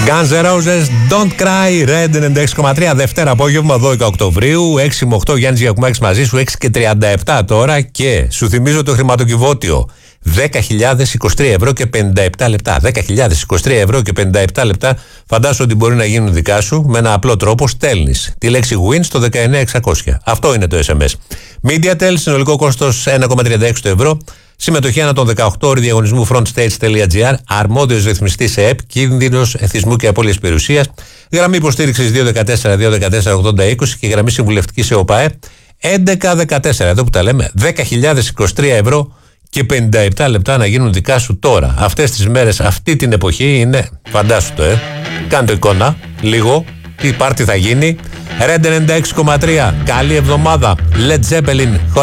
Guns N' Roses, Don't Cry, Red 96,3, Δευτέρα απόγευμα, 12 Οκτωβρίου, 6 με 8, Γιάννης Γιακουμάκης μαζί σου, 6 και 37 τώρα και σου θυμίζω το χρηματοκιβώτιο. 10.023 ευρώ και 57 λεπτά. 10.023 ευρώ και 57 λεπτά. Φαντάσου ότι μπορεί να γίνουν δικά σου με ένα απλό τρόπο. Στέλνεις τη λέξη win στο 19600. Αυτό είναι το SMS. MediaTel, συνολικό κόστος 1,36 ευρώ. Συμμετοχή ανά των 18 ώρων διαγωνισμού frontstage.gr. Αρμόδιος ρυθμιστής σε ΕΠ. Κίνδυνος εθισμού και απώλειας περιουσίας. Γραμμή υποστήριξης 214-214-80-20 και γραμμή συμβουλευτική σε ΟΠΑΕ 1114. Εδώ που τα λέμε. 10.023 ευρώ και 57 λεπτά να γίνουν δικά σου τώρα. Αυτές τις μέρες, αυτή την εποχή είναι. Φαντάσου το, Κάντε εικόνα λίγο. Τι πάρτι θα γίνει. Red 96,3. Καλή εβδομάδα. Led Zeppelin.